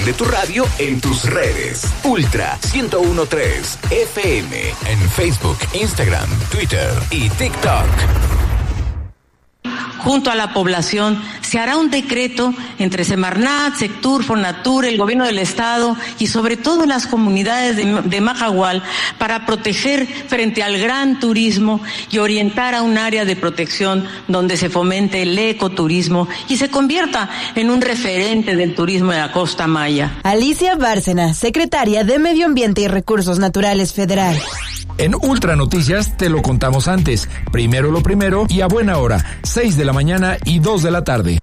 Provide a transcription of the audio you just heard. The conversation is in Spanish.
Prende tu radio en tus redes. Ultra 101.3 FM en Facebook, Instagram, Twitter y TikTok. Junto a la población se hará un decreto entre Semarnat, Sectur, Fonatur, el gobierno del estado y sobre todo las comunidades de Majahual para proteger frente al gran turismo y orientar a un área de protección donde se fomente el ecoturismo y se convierta en un referente del turismo de la Costa Maya. Alicia Bárcena, secretaria de Medio Ambiente y Recursos Naturales Federal. En Ultra Noticias te lo contamos antes. Primero lo primero y a buena hora, 6 de la mañana y 2 de la tarde.